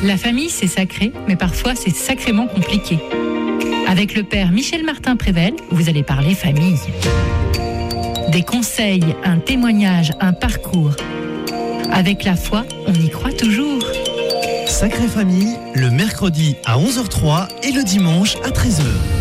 La famille, c'est sacré, mais parfois c'est sacrément compliqué. Avec le père Michel Martin-Prével, vous allez parler famille. Des conseils, un témoignage, un parcours. Avec la foi, on y croit toujours. Sacrée Famille, le mercredi à 11h03 et le dimanche à 13h.